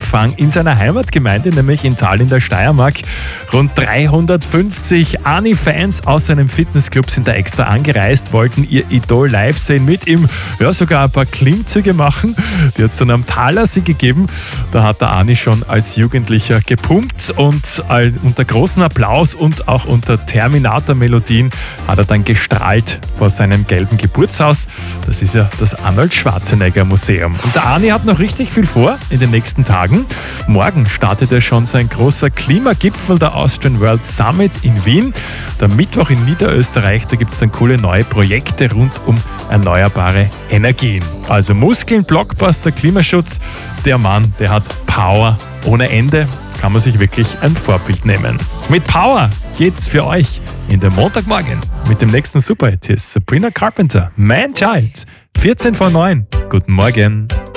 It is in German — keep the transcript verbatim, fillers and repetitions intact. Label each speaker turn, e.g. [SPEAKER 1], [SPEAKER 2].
[SPEAKER 1] gefahren in seiner Heimatgemeinde, nämlich in Thal in der Steiermark. Rund dreihundertfünfzig Ani-Fans aus seinem Fitnessclub sind da extra angereist, wollten ihr Idol live sehen, mit ihm ja, sogar ein paar Klimmzüge machen. Die hat es dann am Thalersee gegeben. Da hat der Ani schon als Jugendlicher gepumpt und unter großem Applaus und auch unter Terminator-Melodien hat er dann gestrahlt vor seinem gelben Geburtshaus. Das ist ja das Arnold Schwarzenegger Museum. Und der Ani hat noch richtig viel vor in den nächsten Tagen. Morgen startet er schon sein großer Klimagipfel, der Austrian World Summit in Wien. Der Mittwoch in Niederösterreich, da gibt es dann coole neue Projekte rund um erneuerbare Energien. Also Muskeln, Blockbuster, Klimaschutz. Der Mann, der hat Power ohne Ende. Kann man sich wirklich ein Vorbild nehmen. Mit Power geht's für euch in den Montagmorgen mit dem nächsten Superhit. Hier ist Sabrina Carpenter, Man Child. vierzehn vor neun. Guten Morgen.